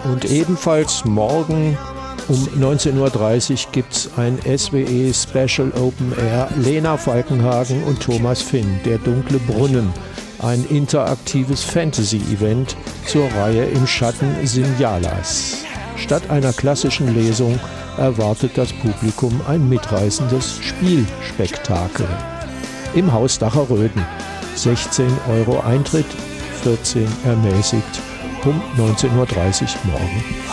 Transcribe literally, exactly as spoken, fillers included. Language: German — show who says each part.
Speaker 1: Und ebenfalls morgen um neunzehn Uhr dreißig gibt es ein S W E Special Open Air. Lena Falkenhagen und Thomas Finn, Der dunkle Brunnen. Ein interaktives Fantasy-Event zur Reihe Im Schatten Sinjalas. Statt einer klassischen Lesung erwartet das Publikum ein mitreißendes Spielspektakel. Im Haus Dacher-Röden. sechzehn Euro Eintritt, vierzehn ermäßigt, um neunzehn Uhr dreißig morgen